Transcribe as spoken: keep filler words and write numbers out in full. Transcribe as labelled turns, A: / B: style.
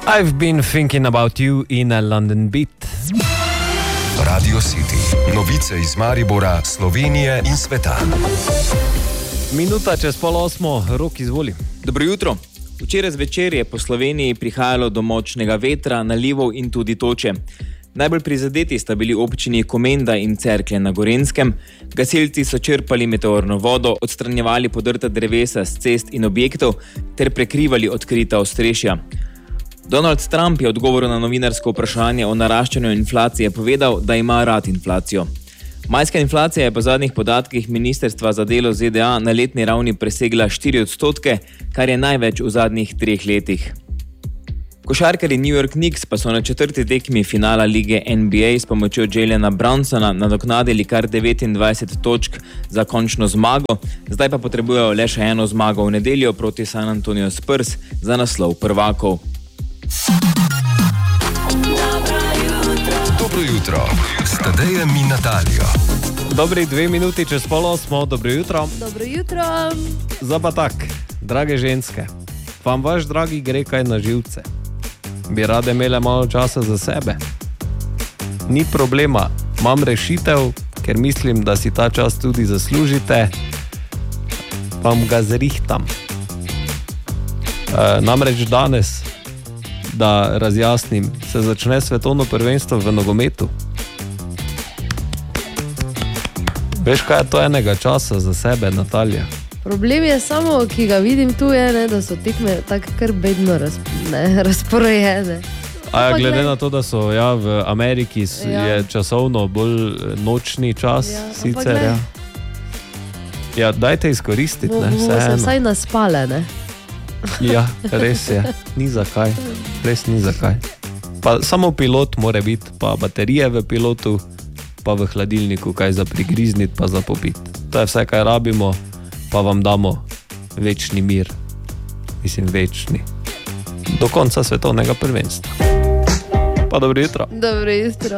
A: I've been thinking about you in a London beat.
B: Radio City. Novice iz Maribora, Slovenije in sveta.
A: Minuta čez pol osmo, Rok, izvoli.
C: Dobro jutro. Včeraj zvečer je po Sloveniji prihajalo do močnega vetra, nalivov in tudi toče. Najbolj prizadeti sta bili občini Komenda in Cerklje na Gorenjskem. Gasilci so črpali meteorno vodo, odstranjevali podrta drevesa s cest in objektov ter prekrivali odkrita ostrešja. Donald Trump je v odgovoru na novinarsko vprašanje o naraščanju inflacije povedal, da ima rad inflacijo. Majska inflacija je po zadnjih podatkih Ministrstva za delo Z D A na letni ravni presegla štiri odstotke, kar je največ v zadnjih treh letih. Košarkarji New York Knicks pa so na četrti tekmi finala lige N B A s pomočjo Jalena Brunsona nadoknadili kar devetindvajset točk za končno zmago, zdaj pa potrebujejo le še eno zmago v nedeljo proti San Antonio Spurs za naslov prvakov.
B: Dobro jutro, s Tadejem in Natalijo.
A: Dobri dve minuti čez pol osmo, dobro jutro.
D: Dobro jutro.
A: Zdaj pa tak, drage ženske, vam vaš dragi gre kaj na živce? Bi rade imele malo časa za sebe? Ni problema, imam rešitev, ker mislim, da si ta čas tudi zaslužite. Vam ga zrihtam. E, namreč danes, da razjasnim, se začne svetovno prvenstvo v nogometu. Veš, kaj je to enega časa za sebe, Natalija?
D: Problem je samo, ki ga vidim tu, je, ne, da so tekme tako kar bedno raz, ne, razporejene.
A: A ja, glede na to, da so ja, v Ameriki ja. je časovno bolj nočni čas, ja, sicer. Ja. ja, dajte izkoristiti.
D: Bo,
A: ne,
D: bomo se vsaj naspale, ne?
A: Ja, res je. Ni zakaj. Res ni zakaj. Pa samo pilot mora biti, pa baterije v pilotu, pa v hladilniku kaj za prigrizniti, pa za popiti. To je vse, kaj rabimo, pa vam damo večni mir. Mislim, večni. Do konca svetovnega prvenstva. Pa dobro jutro.
D: Dobro jutro.